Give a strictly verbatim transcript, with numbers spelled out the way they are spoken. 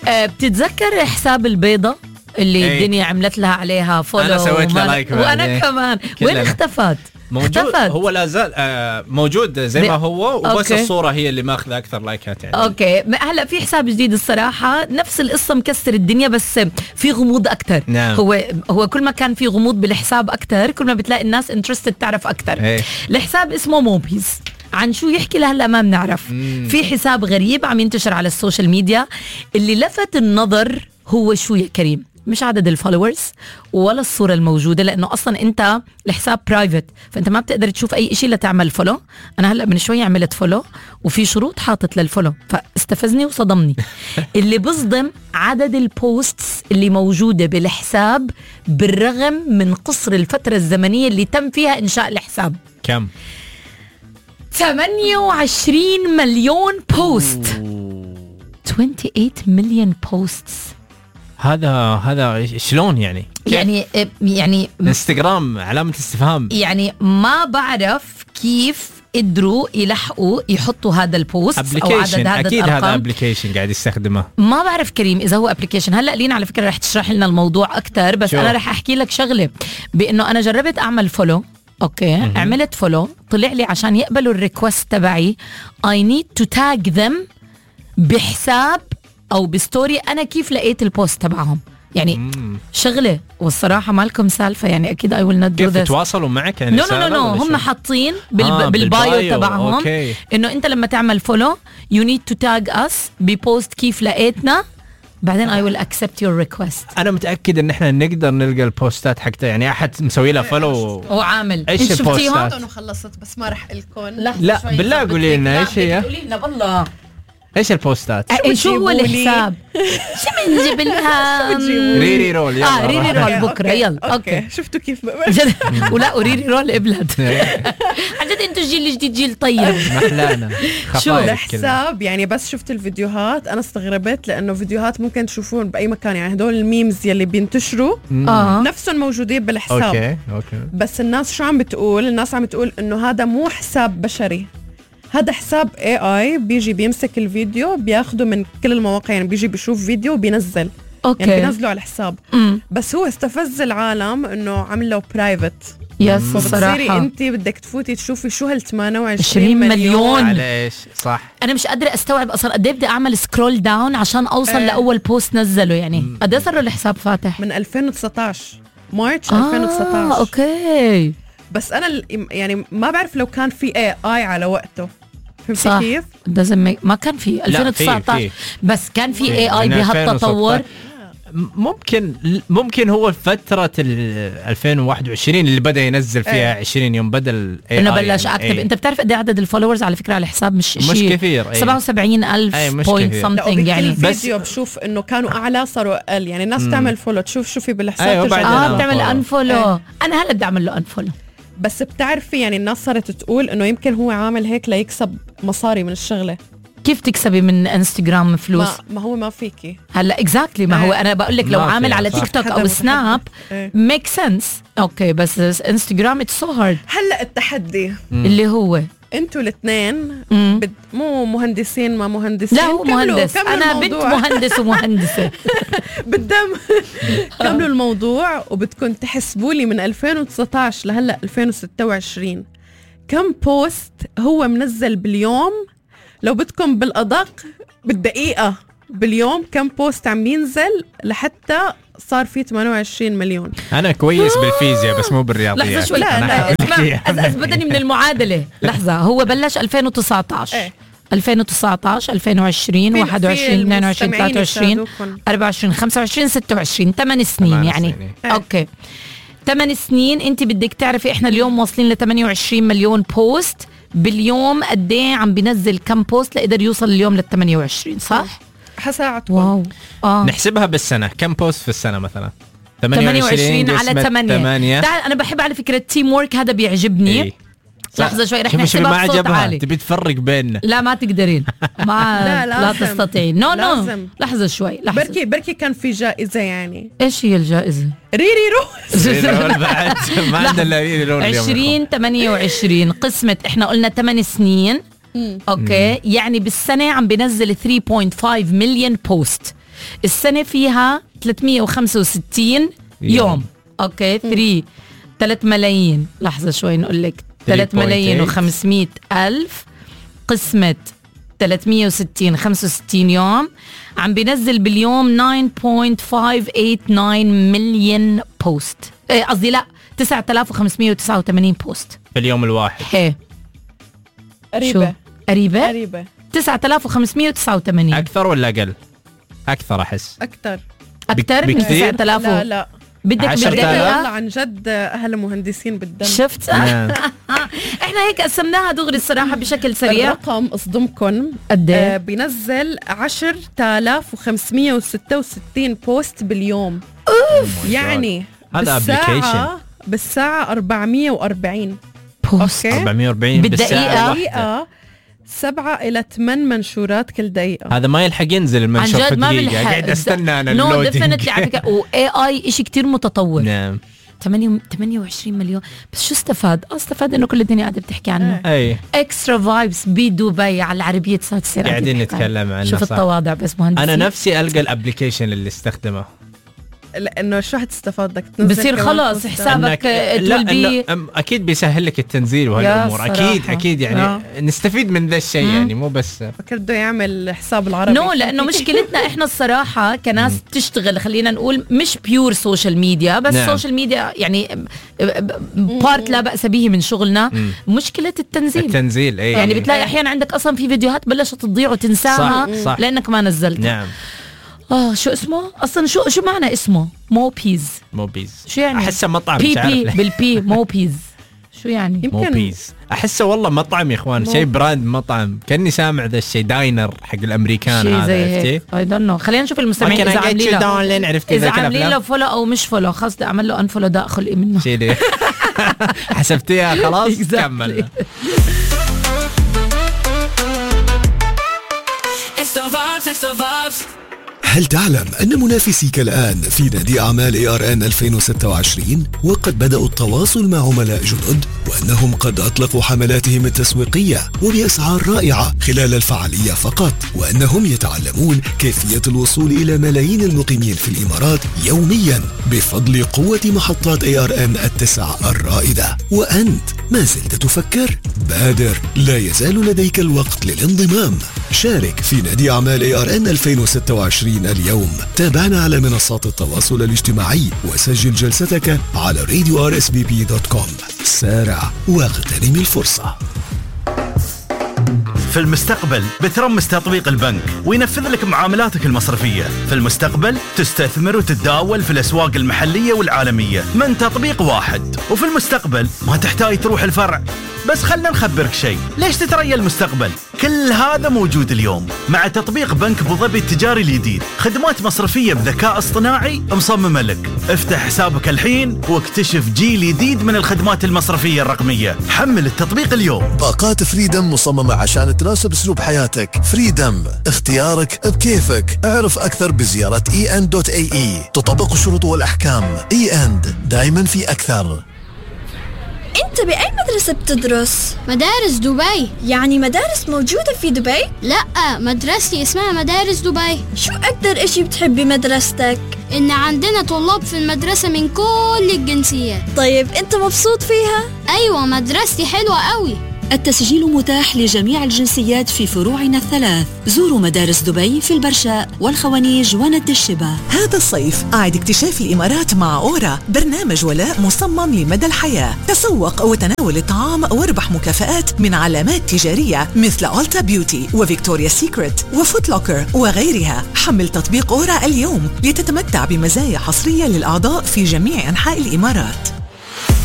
أه بتتذكر حساب البيضة اللي ايه. الدنيا عملت لها عليها فولو؟ انا سويت له لايك وانا ايه. كمان وين اختفت؟ موجود اختفت. هو لا زال آه موجود زي ما هو وبس أوكي. الصورة هي اللي ماخذة أكثر لايكات يعني. اوكي هلا في حساب جديد الصراحة نفس القصة مكسر الدنيا بس في غموض أكتر. نعم. هو هو كل ما كان في غموض بالحساب أكتر كل ما بتلاقي الناس انترستد تعرف أكتر. ايه. الحساب اسمه موبيز عن شو يحكي لهلا ما بنعرف. مم. في حساب غريب عم ينتشر على السوشيال ميديا اللي لفت النظر هو شو يا كريم؟ مش عدد الفولورز ولا الصورة الموجودة لأنه أصلا أنت الحساب برايفت فأنت ما بتقدر تشوف أي إشي لتعمل فولو. أنا هلأ من شوي عملت فولو وفي شروط حاطت للفولو فاستفزني وصدمني. اللي بصدم عدد البوستس اللي موجودة بالحساب بالرغم من قصر الفترة الزمنية اللي تم فيها إنشاء الحساب. كم؟ ثمانية وعشرين مليون بوست. ثمانية وعشرين مليون بوستس. هذا هذا شلون يعني؟ يعني يعني انستغرام علامة استفهام. يعني ما بعرف كيف قدروا يلحقوا يحطوا هذا البوست او عدد هذا اكيد الارقام. هذا ابلكيشن قاعد يستخدمه. ما بعرف كريم اذا هو ابلكيشن. هلا لينا على فكرة رح تشرح لنا الموضوع اكثر بس شو. انا رح احكي لك شغله بانه انا جربت اعمل فولو اوكي م-م. عملت فولو طلع لي عشان يقبلوا الريكوست تبعي I need to tag them بحساب او بستوري انا كيف لقيت البوست تبعهم يعني مم. شغله والصراحه ما لكم سالفه يعني اكيد اي ويل نوت دو ذس. كيف تواصلوا معك يعني؟ نو نو نو هم حاطين بالب... آه بالبايو تبعهم انه انت لما تعمل فولو يو نيد تو تاج اس ببوست كيف لقيتنا بعدين اي ويل اكسبت يور ريكوست. انا متاكد ان احنا نقدر نلقى البوستات حقتها يعني احد مسوي لها فولو وعامل ايش البوستات انا خلصت بس ما راح لكم. لا بالله قولي لنا ايش هي. قولي لنا بالله ايش البوستات؟ شو هو الحساب؟ شو بنجيب لها؟ ريري رول. يلا اه ريري رول بكره يلا اوكي. شفتوا كيف ولا وريري رول ابلد عن جد انتوا الجيل الجديد جيل طيب محلانا. شو الحساب يعني؟ بس شفت الفيديوهات انا استغربت لانه فيديوهات ممكن تشوفون باي مكان يعني هدول الميمز يلي بينتشروا آه. نفسهم موجودين بالحساب. اوكي اوكي. بس الناس شو عم بتقول؟ الناس عم بتقول انه هذا مو حساب بشري هذا حساب اي اي بيجي بيمسك الفيديو بياخده من كل المواقع يعني بيجي بيشوف فيديو وبينزل أوكي. يعني بينزله على الحساب مم. بس هو استفز العالم انه عمله برايفت. يس الصراحة انت بدك تفوتي تشوفي شو هال ثمانية وعشرين عشرين مليون على ايش صح. انا مش قادرة استوعب اصلا قد ايه بدي اعمل سكرول داون عشان اوصل آه. لاول بوست نزله يعني قد ايه صار له الحساب فاتح من ألفين وتسعطعش مارش آه. ألفين وتسعطعش. اوكي بس انا يعني ما بعرف لو كان في اي اي على وقته فهمت كيف؟ ما كان في ألفين وتسعطعش بس كان في اي اي بهالتطور. ممكن ممكن هو فترة ألفين وواحد وعشرين اللي بدأ ينزل فيها عشرين يوم بدل انه بلش اكتب. يعني انت بتعرف قد ايه عدد الفولورز على فكرة على الحساب مش مش كثير سبعة وسبعين ألف بوينت سمثينج يعني. بس فيديو بشوف انه كانوا اعلى صاروا اقل يعني الناس مم. تعمل فولو تشوف شو في بالحساب أيوة اه بتعمل انفولو. ايه. انا هلا بدي اعمل له انفولو بس بتعرفي يعني الناس صارت تقول انه يمكن هو عامل هيك ليكسب مصاري من الشغله. كيف تكسبي من انستغرام فلوس؟ ما, ما هو ما فيكي هلا اكزاكتلي ما هو انا بقول لك لو عامل على تيك توك او سناب ميك سنس اوكي بس انستغرام اتس سو هارد. هلا التحدي مم. اللي هو انتوا الاثنين بد... مو مهندسين ما مهندسين. لا هو مهندس انا بنت مهندس ومهندسه بدهم كملوا الموضوع وبدكم تحسبوا لي من ألفين وتسعطعش لهلا ألفين وستة وعشرين كم بوست هو منزل باليوم. لو بدكم بالأدق بالدقيقة باليوم كم بوست عم ينزل لحتى صار في ثمانية وعشرين مليون. أنا كويس بالفيزياء بس مو بالرياضيات. لحظة شوي لا لا اسمع أثبتني من المعادلة. لحظة هو بلش ألفين وتسعطعش ايه؟ ألفين وتسعطعش ألفين وعشرين واحد وعشرين اثنين وعشرين ثلاثة وعشرين أربعة وعشرين خمسة وعشرين ستة وعشرين ثمان سنين يعني سنين. أوكي ثمان سنين. أنت بدك تعرفي إحنا اليوم واصلين ل ثمانية وعشرين مليون بوست باليوم. قد ايه عم بينزل كم بوست لقدر يوصل اليوم لل ثمانية وعشرين صح؟ حساعدكم. واو آه. نحسبها بالسنة كم بوست في السنة مثلا؟ ثمانية وعشرين على ثمانية. أنا بحب على فكرة تيم وورك هذا بيعجبني. ايه. لحظة شوي رح نحسبها بصوت عالي. تبي تفرق بيننا؟ لا ما تقدرين ما لا, لا تستطيعين. نو نو لحظة شوي لحظة. بركي بركي كان في جائزة يعني. ايش هي الجائزة؟ ريري روز. ريري رول بعد ما عندنا ريري رول. عشرين ثمانية وعشرين قسمة احنا قلنا ثمان سنين. اوكي يعني بالسنة عم بنزل ثلاثة فاصلة خمسة مليون بوست السنة فيها ثلاثمية وخمسة وستين يوم, يوم. أوكي ثلاثة ثلاثة ملايين لحظة شوي نقول لك ثلاثة ملايين وخمسمية ألف قسمة ثلاثمية وستين خمسة وستين يوم عم بينزل باليوم تسعة فاصلة خمسمية وثمانية وثمانين مليون بوست. ايه قصدي لا تسعة آلاف وخمسمية وتسعة وثمانين بوست في اليوم الواحد. هي قريبة قريبة قريبة تسعة آلاف وخمسمية وتسعة وثمانين. أكثر ولا أقل؟ أكثر أحس. أكثر أكثر من تسعة آلاف. لا لا بدك عشرة بدك والله عن جد أهل مهندسين بالدم. شفت؟ احنا هيك قسمناها دغري الصراحة بشكل سريع. الرقم اصدمكم قد آه بينزل عشرة آلاف وخمسمية وستة وستين بوست باليوم. اوف يعني هذا بالساعة بالساعة أربعمية وأربعين بوست. أربعمية وأربعين بالدقيقة دقيقة سبعة إلى ثمان منشورات كل دقيقة. هذا ما يلحق ينزل المنشور في دقيقة. قاعد استنى أنا نو اللودينج. ديفينتلي على فكرة و إيه آي إشي كتير متطور. نعم. ثمانية وعشرين مليون بس شو استفاد؟ استفاد إنه كل الدنيا قاعدة بتحكي عنه. أي. إكسترا فايبس بدبي على العربية صارت تصير قاعدين نتكلم عنه. شوف التواضع بس مهندس. أنا نفسي ألقى الابليكيشن اللي استخدمه. لأنه شو حتستفاد بدك تنزل بصير خلاص حسابك لا أكيد بيسهل لك التنزيل وهالأمور أكيد أكيد يعني آه. نستفيد من ذا الشيء يعني مو بس فكر بده يعمل حساب العربي. نو no, لأنه مشكلتنا إحنا الصراحة كناس بتشتغل خلينا نقول مش بيور سوشيال ميديا بس نعم. سوشيال ميديا يعني بارت لا بأس به من شغلنا. مم. مشكلة التنزيل التنزيل أيه. يعني بتلاقي أحيانا عندك أصلا في فيديوهات بلشت تضيع وتنساها صح. صح. لأنك ما نزلتها. نعم. اه شو اسمه اصلا شو شو معنى اسمه موبيز؟ موبيز شو يعني؟ احسه مطعم بي بي بالبي موبيز شو يعني؟ موبيز احسه والله مطعم يا اخوان شيء براند مطعم كاني سامع ذا الشيء داينر حق الامريكان هذا عرفتي؟ اي دونت نو خلينا نشوف المستمعين اذا عاملين له عرفتي اذا عاملين له فولو او مش فولو خلاص بدي اعمل له انفولو ده خلقي منه شيء حسبتيها خلاص كمل. هل تعلم أن منافسيك الآن في نادي أعمال إيه آر إن ألفين وستة وعشرين وقد بدأوا التواصل مع عملاء جدد وأنهم قد أطلقوا حملاتهم التسويقية وبأسعار رائعة خلال الفعالية فقط وأنهم يتعلمون كيفية الوصول إلى ملايين المقيمين في الإمارات يوميا بفضل قوة محطات إيه آر إن التسع الرائدة. وأنت ما زلت تفكر؟ بادر لا يزال لديك الوقت للانضمام. شارك في نادي أعمال إيه آر إن ألفين وستة وعشرين اليوم. تابعنا على منصات التواصل الاجتماعي وسجل جلستك على راديو آر إس بي بي دوت كوم. سارع واغتنم الفرصة. في المستقبل بترمس تطبيق البنك وينفذ لك معاملاتك المصرفية. في المستقبل تستثمر وتتداول في الأسواق المحلية والعالمية من تطبيق واحد. وفي المستقبل ما تحتاج تروح الفرع. بس خلنا نخبرك شيء، ليش تتريا المستقبل؟ كل هذا موجود اليوم مع تطبيق بنك أبو ظبي التجاري الجديد. خدمات مصرفية بذكاء اصطناعي مصممة لك. افتح حسابك الحين واكتشف جيل جديد من الخدمات المصرفية الرقمية. حمل التطبيق اليوم. باقات فريدم مصممة عشان تناسب اسلوب حياتك. فريدم اختيارك بكيفك. اعرف اكثر بزيارة إي إن دوت إيه إي. تطبق الشروط والاحكام. إي إن دائما في اكثر. أنت بأي مدرسة بتدرس؟ مدارس دبي. يعني مدارس موجودة في دبي؟ لا، مدرستي اسمها مدارس دبي. شو أكتر إشي بتحب بمدرستك؟ إن عندنا طلاب في المدرسة من كل الجنسيات. طيب أنت مبسوط فيها؟ أيوة مدرستي حلوة قوي. التسجيل متاح لجميع الجنسيات في فروعنا الثلاث. زوروا مدارس دبي في البرشاء والخوانيج وند الشبا. هذا الصيف أعد اكتشاف الإمارات مع أورا، برنامج ولاء مصمم لمدى الحياة. تسوق وتناول الطعام واربح مكافآت من علامات تجارية مثل ألتا بيوتي وفيكتوريا سيكريت وفوت لوكر وغيرها. حمل تطبيق أورا اليوم لتتمتع بمزايا حصرية للأعضاء في جميع أنحاء الإمارات.